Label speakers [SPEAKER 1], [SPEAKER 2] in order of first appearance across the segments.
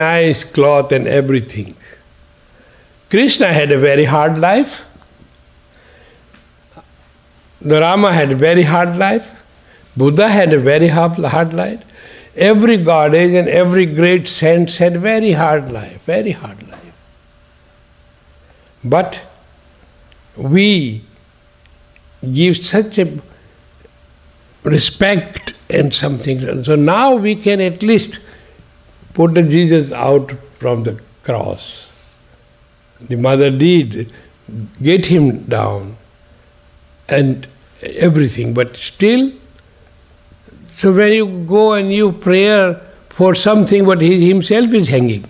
[SPEAKER 1] nice cloth and everything. Krishna had a very hard life. The Rama had a very hard life. Buddha had a very hard life. Every goddess and every great saint had very hard life, very hard life. But we give such a respect and something. So now we can at least put the Jesus out from the cross. The mother did get him down and everything, but still, so when you go and you pray for something, but he himself is hanging,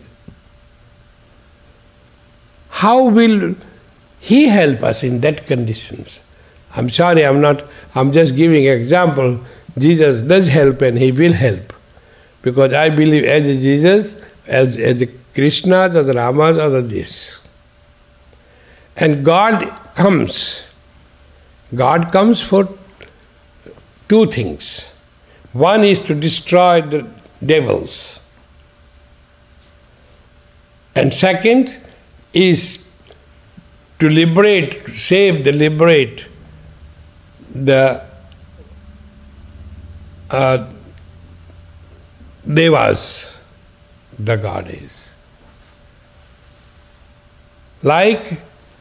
[SPEAKER 1] how will he help us in that conditions? I'm sorry, I'm just giving an example. Jesus does help and he will help. Because I believe as a Jesus, as the Krishnas or the Ramas or the this. And God comes. God comes for two things. One is to destroy the devils. And second is to liberate, to save, the liberate the devas, the goddess. Like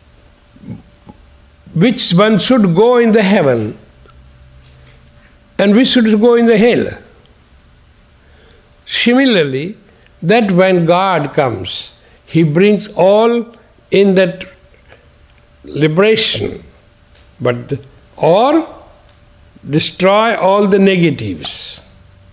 [SPEAKER 1] which one should go in the heaven and which should go in the hell. Similarly, that when God comes, he brings all in that liberation, but or destroy all the negatives.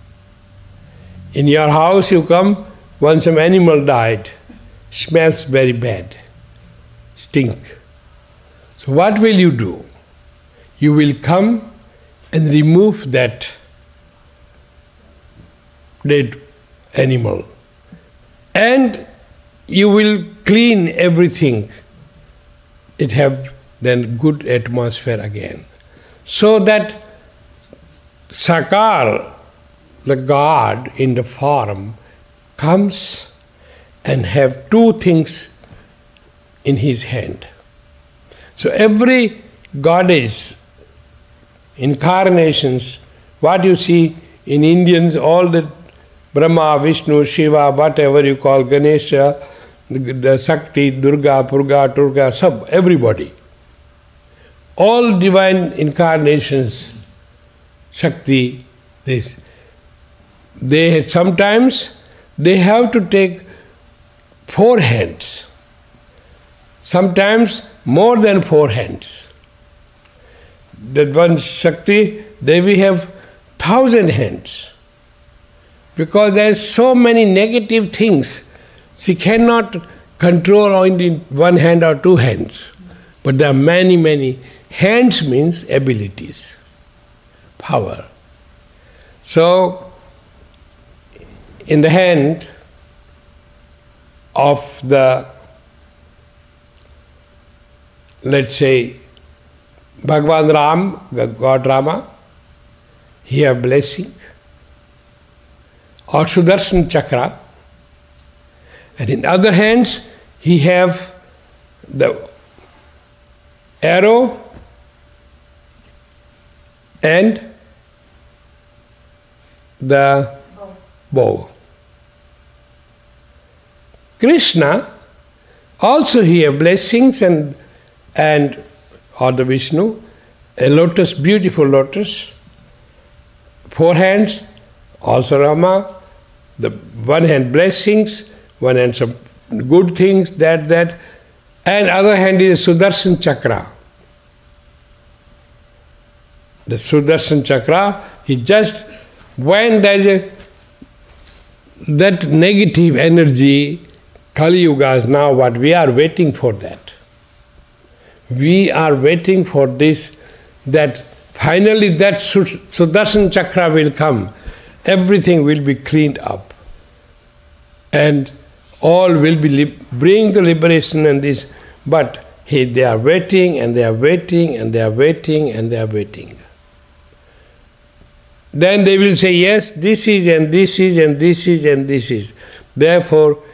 [SPEAKER 1] In your house you come, when some animal died, smells very bad, stink. So what will you do? You will come and remove that dead animal. And you will clean everything. It have then good atmosphere again. So that Sakar, the God in the form, comes and have two things in his hand. So every goddess, incarnations, what you see in Indians, all the Brahma, Vishnu, Shiva, whatever you call, Ganesha, the Shakti, Durga, Purga, Turga, sab, everybody. All divine incarnations, Shakti, this. Sometimes they have to take 4 hands. Sometimes more than 4 hands. That one Shakti, Devi have 1,000 hands. Because there are so many negative things, she cannot control only in 1 hand or 2 hands. But there are many, many. Hands means abilities, power. So, in the hand of the, let's say, Bhagavan Ram, God Rama, he have blessing, or Sudarshan Chakra, and in other hands he have the arrow and the bow. Krishna also he have blessings and or the Vishnu, a lotus, beautiful lotus, 4 hands, also Rama, the one hand blessings, one hand some good things, that, and other hand is Sudarshan Chakra. The Sudarshan Chakra, he just, when there is that negative energy, Kali Yuga is now what we are waiting for that. We are waiting for this, that finally that Sudarshan Chakra will come. Everything will be cleaned up. And all will be bring the liberation and this. But they are waiting and they are waiting and they are waiting and they are waiting. Then they will say, yes, this is and this is and this is and this is. Therefore,